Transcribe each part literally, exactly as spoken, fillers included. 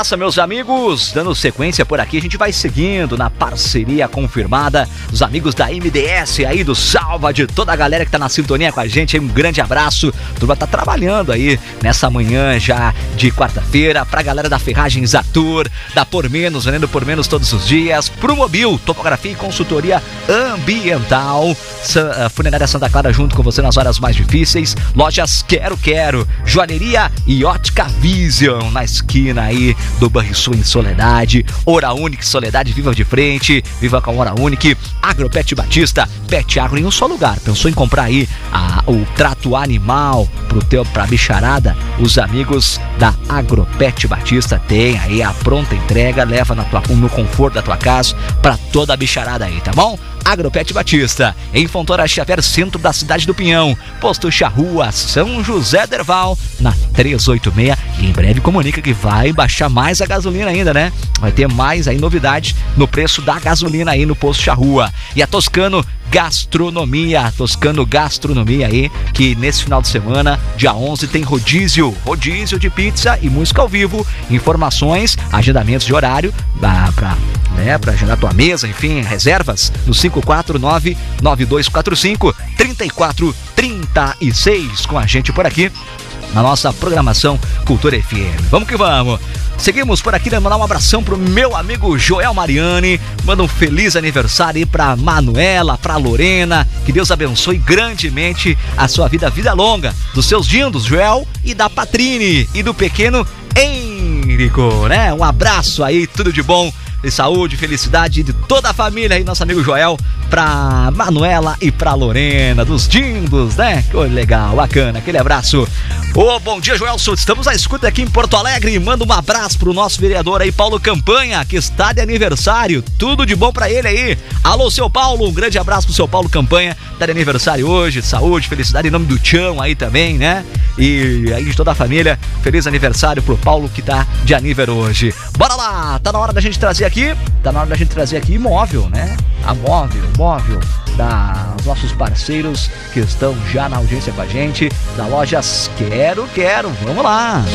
nessa, meus amigos, dando sequência por aqui, a gente vai seguindo na parceria confirmada dos amigos da M D S aí do Salva, de toda a galera que tá na sintonia com a gente, aí um grande abraço. A turma tá trabalhando aí nessa manhã já de quarta-feira, pra galera da Ferragens Atur, da Por Menos, vendendo por menos todos os dias, Promobil, topografia e consultoria ambiental, Funerária Santa Clara junto com você nas horas mais difíceis, lojas Quero Quero, joalheria e ótica Vision, na esquina aí do Banrisul em Soledade, Hora Única Soledade, viva de frente, viva com a Hora Única, Agropet Batista, Pet Agro em um só lugar. Pensou em comprar aí a, o trato animal pro teu, pra bicharada? Os amigos da Agropet Batista tem aí a pronta entrega, leva na tua, no conforto da tua casa pra toda a bicharada aí, tá bom? Agropet Batista, em Fontoura Xavier, centro da cidade do Pinhão, posto Charrua, São José Derval, na trezentos e oitenta e seis, e em breve comunica que vai baixar mais a gasolina ainda, né? Vai ter mais aí novidade no preço da gasolina aí no posto Charrua. E a Toscano Gastronomia, Toscano Gastronomia aí, que nesse final de semana, dia onze, tem rodízio, rodízio de pizza e música ao vivo. Informações, agendamentos de horário, dá pra, né, pra agendar tua mesa, enfim, reservas no cinco quatro nove, nove dois quatro cinco, três quatro três seis, com a gente por aqui na nossa programação Cultura F M. Vamos que vamos! Seguimos por aqui, mandar um abração pro meu amigo Joel Mariani, manda um feliz aniversário aí pra Manuela, pra Lorena, que Deus abençoe grandemente a sua vida, vida longa, dos seus dindos, Joel, e da Patrine, e do pequeno Henrico, né? Um abraço aí, tudo de bom, de saúde, felicidade de toda a família aí, nosso amigo Joel, pra Manuela e pra Lorena, dos dindos, né? Que legal, bacana, aquele abraço. Ô, oh, bom dia, Joelson, estamos à escuta aqui em Porto Alegre, manda um abraço pro nosso vereador aí, Paulo Campanha, que está de aniversário, tudo de bom pra ele aí. Alô, seu Paulo, um grande abraço pro seu Paulo Campanha, tá de aniversário hoje, saúde, felicidade, em nome do Tião aí também, né? E aí de toda a família, feliz aniversário pro Paulo que tá de aniversário hoje. Bora lá, tá na hora da gente trazer aqui Aqui, tá na hora da gente trazer aqui móvel, né? A móvel, móvel dos nossos parceiros que estão já na audiência com a gente, da Lojas Quero Quero. Vamos lá!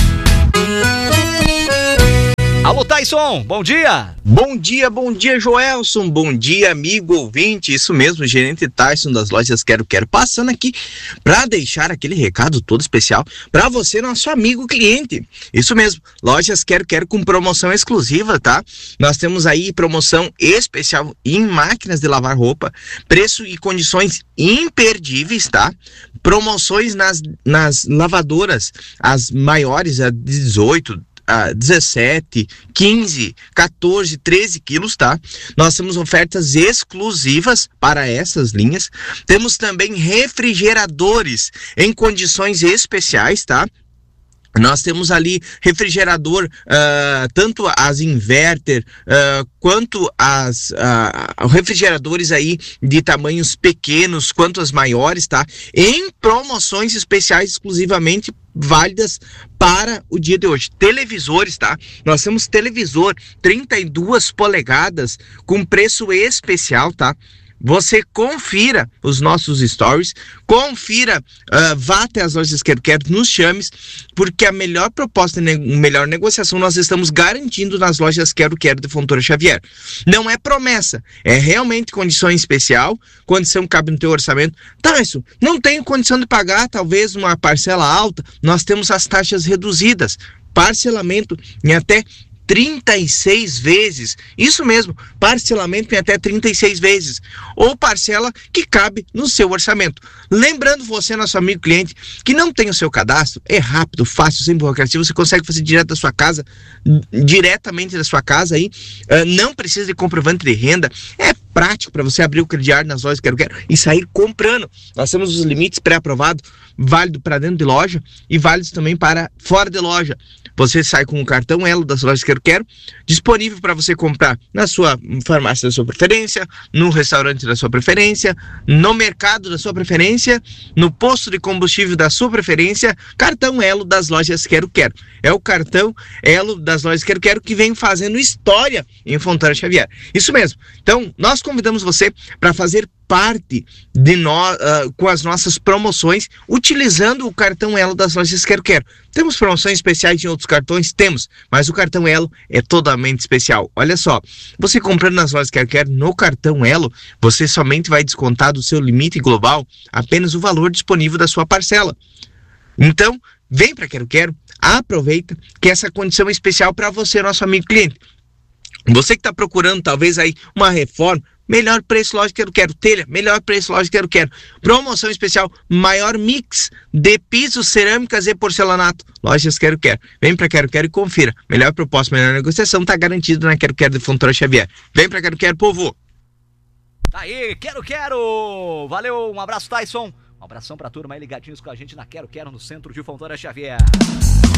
Alô, Tyson, bom dia! Bom dia, bom dia, Joelson, bom dia, amigo ouvinte, isso mesmo, gerente Tyson das Lojas Quero Quero, passando aqui para deixar aquele recado todo especial para você, nosso amigo cliente. Isso mesmo, Lojas Quero Quero com promoção exclusiva, tá? Nós temos aí promoção especial em máquinas de lavar roupa, preço e condições imperdíveis, tá? Promoções nas, nas lavadoras, as maiores, a dezoito, a dezessete, quinze, quatorze, treze quilos, tá? Nós temos ofertas exclusivas para essas linhas. Temos também refrigeradores em condições especiais, tá? Nós temos ali refrigerador, uh, tanto as inverter, uh, quanto as uh, refrigeradores aí de tamanhos pequenos, quanto as maiores, tá? Em promoções especiais exclusivamente válidas para o dia de hoje. Televisores, tá? Nós temos televisor trinta e duas polegadas com preço especial, tá? Você confira os nossos stories, confira, uh, vá até as Lojas Quero Quero, nos chames, porque a melhor proposta, ne- melhor negociação nós estamos garantindo nas Lojas Quero Quero de Fontoura Xavier. Não é promessa, é realmente condição especial, condição que cabe no teu orçamento. Tá, isso, não tenho condição de pagar talvez uma parcela alta, nós temos as taxas reduzidas, parcelamento em até trinta e seis vezes, isso mesmo, parcelamento em até trinta e seis vezes, ou parcela que cabe no seu orçamento. Lembrando você, nosso amigo cliente, que não tem o seu cadastro, é rápido, fácil, sem burocracia, você consegue fazer direto da sua casa, diretamente da sua casa aí, não precisa de comprovante de renda, é prático para você abrir o crediário nas Lojas Quero Quero e sair comprando. Nós temos os limites pré-aprovados, válido para dentro de loja e válidos também para fora de loja. Você sai com o cartão Elo das Lojas Quero Quero, disponível para você comprar na sua farmácia da sua preferência, no restaurante da sua preferência, no mercado da sua preferência, no posto de combustível da sua preferência. Cartão Elo das Lojas Quero Quero. É o cartão Elo das Lojas Quero Quero que vem fazendo história em Fontoura Xavier. Isso mesmo. Então, nós convidamos você para fazer parte de nós uh, com as nossas promoções utilizando o cartão Elo das lojas Quero Quero. Temos promoções especiais em outros cartões? Temos, mas o cartão Elo é totalmente especial. Olha só, você comprando nas lojas Quero Quero no cartão Elo, você somente vai descontar do seu limite global apenas o valor disponível da sua parcela. Então, vem para Quero Quero, aproveita que essa condição é especial para você, nosso amigo cliente. Você que está procurando talvez aí uma reforma, melhor preço, loja Quero Quero. Telha, melhor preço, loja Quero Quero. Promoção especial, maior mix de pisos, cerâmicas e porcelanato, lojas Quero Quero. Vem pra Quero Quero e confira. Melhor proposta, melhor negociação, tá garantido na Quero Quero de Fontoura Xavier. Vem pra Quero Quero, povo! Tá aí, Quero Quero! Valeu, um abraço, Tyson. Um abração pra turma aí ligadinhos com a gente na Quero Quero, no centro de Fontoura Xavier.